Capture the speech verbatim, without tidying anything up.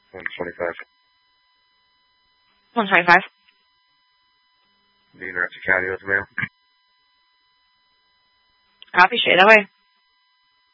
one twenty-five. one twenty-five. Being Ramsey County with the mail. Copy, straight that way.